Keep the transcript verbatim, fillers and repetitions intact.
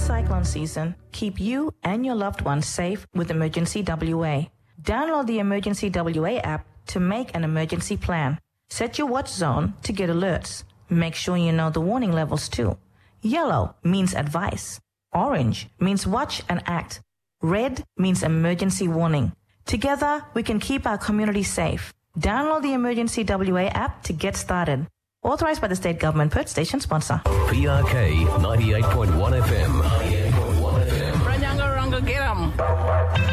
cyclone season, keep you and your loved ones safe with Emergency W A. Download the Emergency W A app to make an emergency plan. Set your watch zone to get alerts. Make sure you know the warning levels too. Yellow means advice. Orange means watch and act. Red means emergency warning. Together, we can keep our community safe. Download the Emergency W A app to get started. Authorised by the State Government, Perth Station sponsor. P R K ninety-eight point one F M. ninety-eight point one F M. Ranyanga Ranga Geram.